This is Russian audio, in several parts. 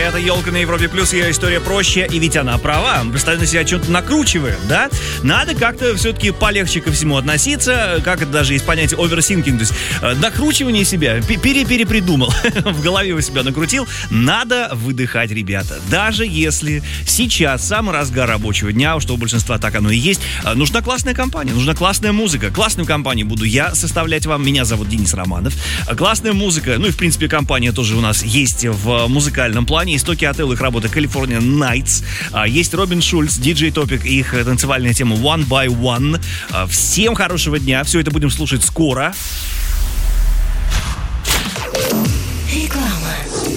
Это «Елка» на Европе Плюс, ее история проще, и ведь она права. Мы постоянно себя что-то накручиваем, да? Надо как-то все-таки полегче ко всему относиться, как это даже есть понятие оверсинкинг, то есть накручивание себя, перепридумал, в голове у себя накрутил. Надо выдыхать, ребята. Даже если сейчас самый разгар рабочего дня, что у большинства так оно и есть, нужна классная компания, нужна классная музыка. Классную компанию буду я составлять вам. Меня зовут Денис Романов. Классная музыка, ну и в принципе компания тоже у нас есть в музыкальном плане. Истоки Отелло, их работа California Nights. Есть Робин Шульц, DJ Topic, их танцевальная тема One by One. Всем хорошего дня. Все это будем слушать скоро. Реклама.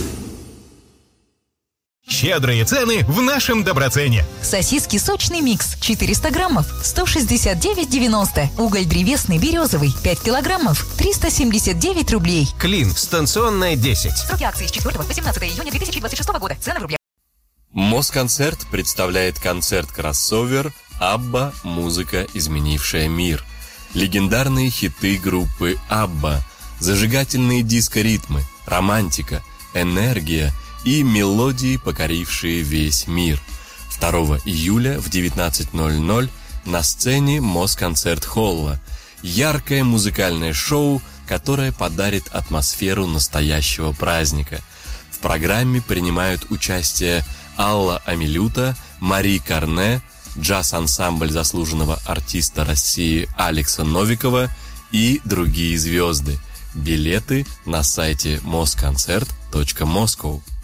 Щедрые цены в нашем Доброцене. Сосиски сочный микс 400 граммов 169,90. Уголь древесный березовый 5 килограммов 379 рублей. Клин, станционная 10. Сроки акции с 4 по 18 июня 2026 года. Цены в рублях. Москонцерт представляет концерт-кроссовер «Абба. Музыка, изменившая мир». Легендарные хиты группы «Абба», зажигательные диско-ритмы, романтика, энергия и мелодии, покорившие весь мир. 2 июля в 19:00 на сцене Москонцерт-холла. Яркое музыкальное шоу, которое подарит атмосферу настоящего праздника. В программе принимают участие Алла Амилюта, Мари Карне, джаз-ансамбль заслуженного артиста России Алекса Новикова и другие звезды. Билеты на сайте moskoncert.moscow.